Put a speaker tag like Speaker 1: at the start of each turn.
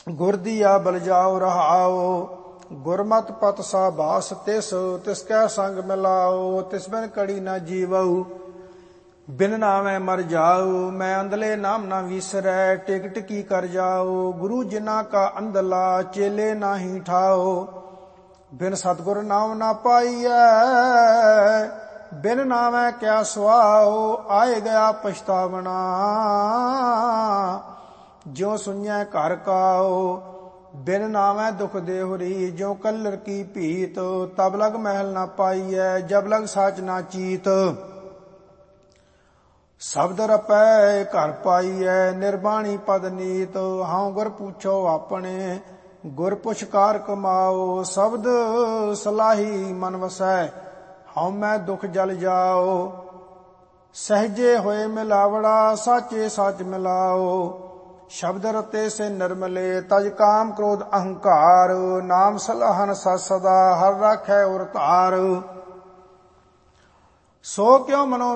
Speaker 1: गुर दिया बलजाओ रहाओ। गुरमत पत सा बास तिस, तिसकै संग मिलाओ। तिस बिन कड़ी न जीवऊ, बिन नामै मर जाओ। मैं अंधले नाम न विसरै, टिक टिकी कर जाओ। गुरु जिना का अंधला, चेले नाही ठाओ। बिन सतगुर नाम न पाइयै, बिन नामै क्या सुआओ। आए गया पछतावना, ज्यों सुनिए घर काओ। बिन नामै दुख देहुरी, ज्यों कल्लर की भीत। तब लग महल न पाइयै, जब लग साच न चीत। शब्द रपै घर पाइयै, निर्बाणी पद नीत। हाँ गुर पूछो अपने, गुर पुछकार कमाओ। शब्द सलाही मन वसै, हाँ मैं दुख जल जाओ। सहजे होए मिलावड़ा, साचे साच मिलाओ। शब्द रते से निर्मले, तज काम क्रोध अहंकार। नाम सलाहन सत सदा, हर राखै उर तार। सो क्यों मनो